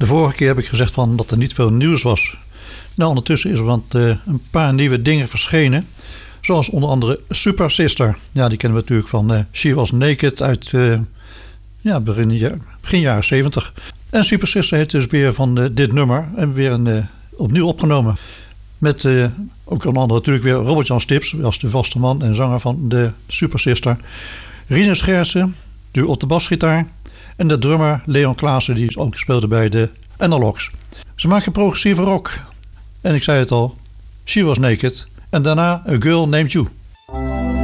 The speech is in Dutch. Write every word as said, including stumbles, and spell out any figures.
De vorige keer heb ik gezegd van dat er niet veel nieuws was. Nou, ondertussen is er want, uh, een paar nieuwe dingen verschenen. Zoals onder andere Super Sister. Ja, die kennen we natuurlijk van uh, She Was Naked uit uh, ja, begin, begin jaren zeventig. En Super Sister heeft dus weer van uh, dit nummer en weer een, uh, opnieuw opgenomen. Met uh, ook een andere natuurlijk weer Robert-Jan Stips als de vaste man en zanger van de Super Sister. Rinus Gerritsen, nu op de basgitaar. En de drummer Leon Klaassen, die ook speelde bij de Analogs. Ze maken progressieve rock. En ik zei het al, She Was Naked. En daarna A Girl Named You.